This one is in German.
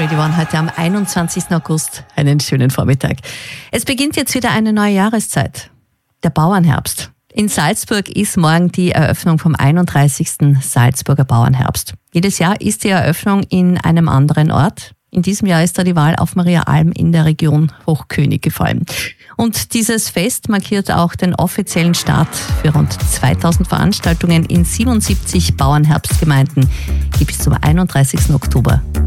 Radio One heute am 21. August. Einen schönen Vormittag. Es beginnt jetzt wieder eine neue Jahreszeit. Der Bauernherbst. In Salzburg ist morgen die Eröffnung vom 31. Salzburger Bauernherbst. Jedes Jahr ist die Eröffnung in einem anderen Ort. In diesem Jahr ist da die Wahl auf Mariaalm in der Region Hochkönig gefallen. Und dieses Fest markiert auch den offiziellen Start für rund 2000 Veranstaltungen in 77 Bauernherbstgemeinden, die bis zum 31. Oktober